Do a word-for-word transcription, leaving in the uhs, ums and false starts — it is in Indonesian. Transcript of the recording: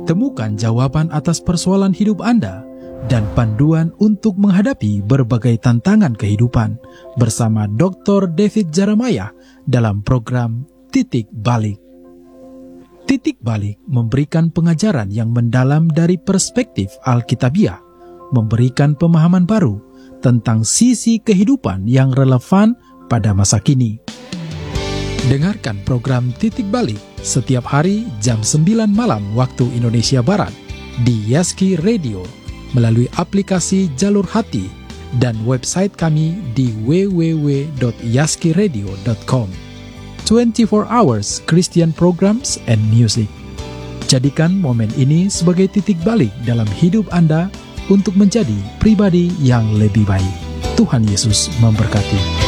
Temukan jawaban atas persoalan hidup Anda dan panduan untuk menghadapi berbagai tantangan kehidupan bersama doktor David Jeremiah dalam program Titik Balik. Titik Balik memberikan pengajaran yang mendalam dari perspektif Alkitabiah, memberikan pemahaman baru tentang sisi kehidupan yang relevan pada masa kini. Dengarkan program Titik Balik setiap hari jam sembilan malam waktu Indonesia Barat di Yaski Radio melalui aplikasi Jalur Hati dan website kami di w w w dot yaski radio dot com. twenty-four hours Christian programs and music. Jadikan momen ini sebagai titik balik dalam hidup Anda untuk menjadi pribadi yang lebih baik. Tuhan Yesus memberkati.